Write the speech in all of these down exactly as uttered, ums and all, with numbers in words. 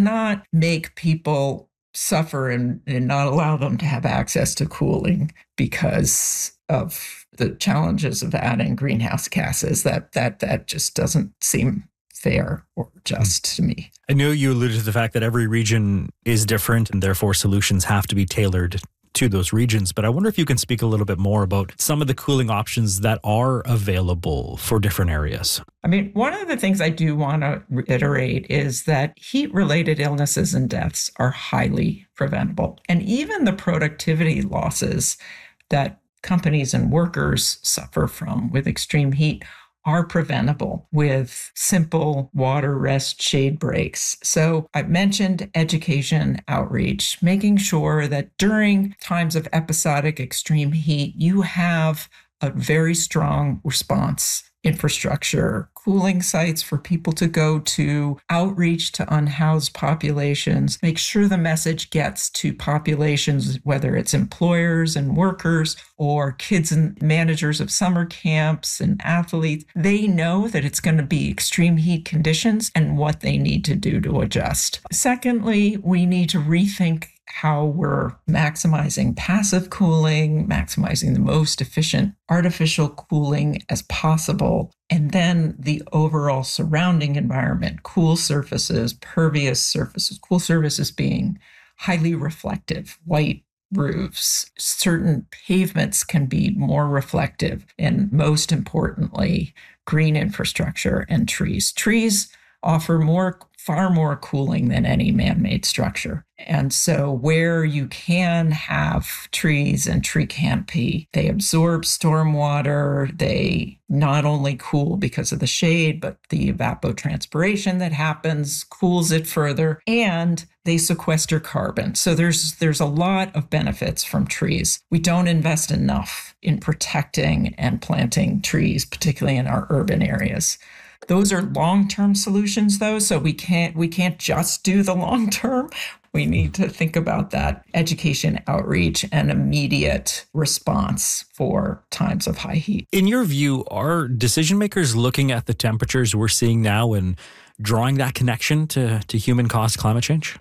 cannot make people suffer and, and not allow them to have access to cooling because of the challenges of adding greenhouse gases. That that that just doesn't seem fair or just to me. I know you alluded to the fact that every region is different and therefore solutions have to be tailored to those regions, but I wonder if you can speak a little bit more about some of the cooling options that are available for different areas. I mean, one of the things I do want to reiterate is that heat-related illnesses and deaths are highly preventable. And even the productivity losses that companies and workers suffer from with extreme heat are preventable with simple water, rest, shade breaks. So I mentioned education outreach, making sure that during times of episodic extreme heat, you have a very strong response infrastructure, cooling sites for people to go to, outreach to unhoused populations, make sure the message gets to populations, whether it's employers and workers or kids and managers of summer camps and athletes. They know that it's going to be extreme heat conditions and what they need to do to adjust. Secondly, we need to rethink how we're maximizing passive cooling, maximizing the most efficient artificial cooling as possible, and then the overall surrounding environment, cool surfaces, pervious surfaces, cool surfaces being highly reflective, white roofs. Certain pavements can be more reflective, and most importantly, green infrastructure and trees. Trees offer more, far more cooling than any man-made structure. And so where you can have trees and tree canopy, they absorb stormwater. They not only cool because of the shade, but the evapotranspiration that happens cools it further, and they sequester carbon. So there's there's a lot of benefits from trees. We don't invest enough in protecting and planting trees, particularly in our urban areas. Those are long-term solutions, though, so we can't we can't just do the long-term. We need to think about that education, outreach, and immediate response for times of high heat. In your view, are decision makers looking at the temperatures we're seeing now and drawing that connection to, to human-caused climate change?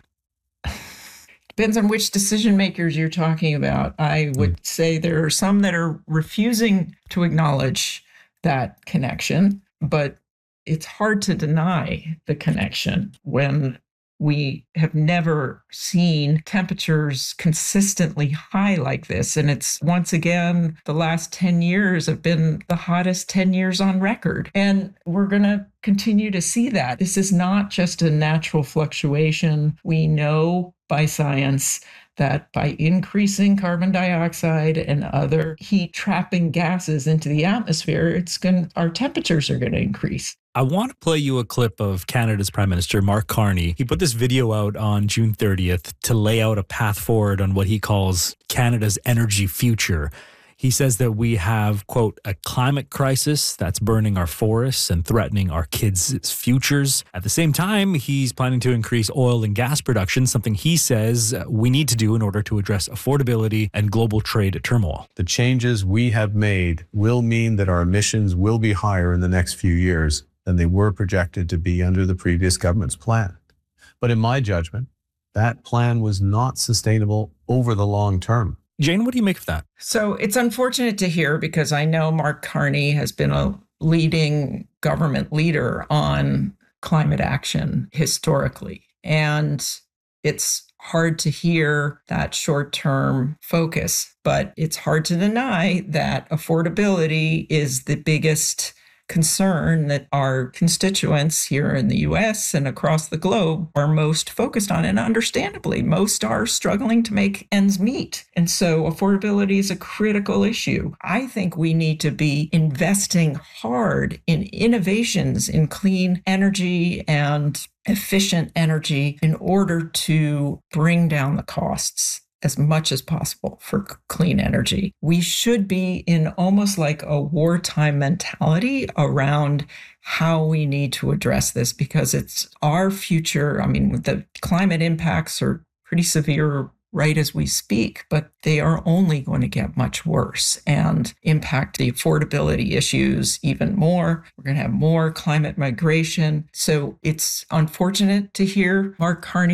Depends on which decision makers you're talking about. I would mm. say there are some that are refusing to acknowledge that connection, but it's hard to deny the connection when we have never seen temperatures consistently high like this. And it's, once again, the last ten years have been the hottest ten years on record. And we're going to continue to see that. This is not just a natural fluctuation. We know by science that by increasing carbon dioxide and other heat-trapping gases into the atmosphere, it's going our temperatures are going to increase. I want to play you a clip of Canada's Prime Minister, Mark Carney. He put this video out on June thirtieth to lay out a path forward on what he calls Canada's energy future. He says that we have, quote, a climate crisis that's burning our forests and threatening our kids' futures. At the same time, he's planning to increase oil and gas production, something he says we need to do in order to address affordability and global trade turmoil. The changes we have made will mean that our emissions will be higher in the next few years than they were projected to be under the previous government's plan. But in my judgment, that plan was not sustainable over the long term. Jane, what do you make of that? So it's unfortunate to hear, because I know Mark Carney has been a leading government leader on climate action historically. And it's hard to hear that short-term focus, but it's hard to deny that affordability is the biggest concern that our constituents here in the U S and across the globe are most focused on. And understandably, most are struggling to make ends meet. And so affordability is a critical issue. I think we need to be investing hard in innovations in clean energy and efficient energy in order to bring down the costs as much as possible for clean energy. We should be in almost like a wartime mentality around how we need to address this, because it's our future. I mean, the climate impacts are pretty severe right as we speak, but they are only going to get much worse and impact the affordability issues even more. We're going to have more climate migration. So it's unfortunate to hear Mark Carney